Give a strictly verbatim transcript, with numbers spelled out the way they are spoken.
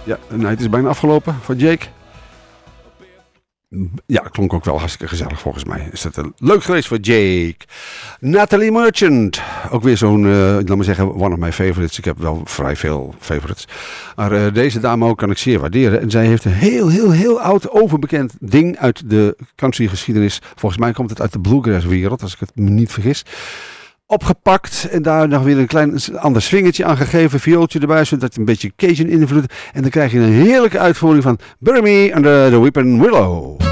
Ja, nou, het is bijna afgelopen voor Jake. Ja, klonk ook wel hartstikke gezellig volgens mij. Is dat leuk geweest voor Jake. Natalie Merchant. Ook weer zo'n, uh, laat maar zeggen, one of my favorites. Ik heb wel vrij veel favorites. Maar uh, deze dame ook kan ik zeer waarderen. En zij heeft een heel, heel, heel oud, overbekend ding uit de countrygeschiedenis. Volgens mij komt het uit de bluegrass wereld, als ik het me niet vergis. Opgepakt en daar nog weer een klein ander swingertje aan gegeven. Viooltje erbij, zodat een beetje Cajun invloed. En dan krijg je een heerlijke uitvoering van Bury Me Under the Weeping Willow.